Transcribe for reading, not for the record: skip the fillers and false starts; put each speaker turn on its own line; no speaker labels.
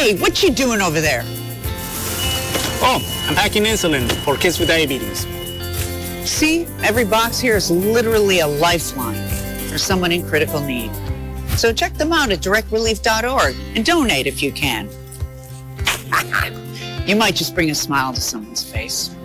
Hey, what you doing over there?
Oh, I'm packing insulin for kids with diabetes.
See, every box here is literally a lifeline for someone in critical need. So check them out at directrelief.org and donate if you can. You might just bring a smile to someone's face.